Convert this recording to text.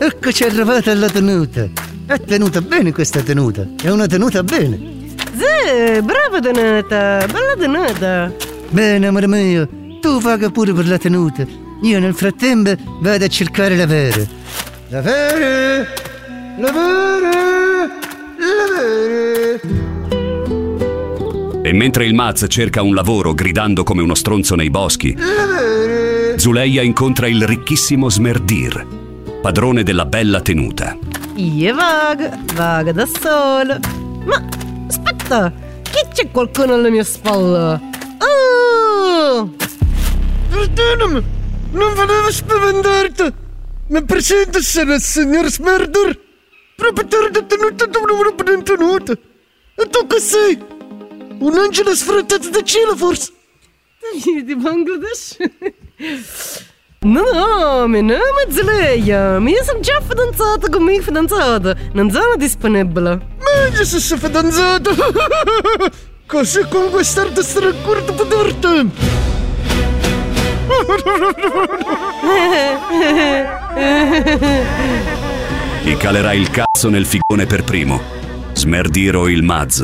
eccoci arrivati alla tenuta. È tenuta bene questa tenuta, è una tenuta bene. Sì, brava tenuta, bella tenuta. Bene, amore mio, tu paga pure per la tenuta. Io nel frattempo vado a cercare la vera. La vera! La vera! La vera! E mentre il Maz cerca un lavoro gridando come uno stronzo nei boschi, Zuleia incontra il ricchissimo Smerdir, padrone della bella tenuta. Io vago da solo. Ma aspetta, che c'è qualcuno alle mie spalle? Oh! Perdonami, non volevo spaventarti. Mi presento, sono il signor Smerdir, proprietario di tenuta dove non tenuta. E tu che sei? Un angelo sfruttato da cielo, forse? Di Bangladesh? No, mio nome è Zuleia. Io sono già fidanzata con mio fidanzato. Non sono disponibile. Ma io sono fidanzato. Così conquistarti sarà corto per dar tempo. Chi calerà il cazzo nel figone per primo? Smerdir o il Maz?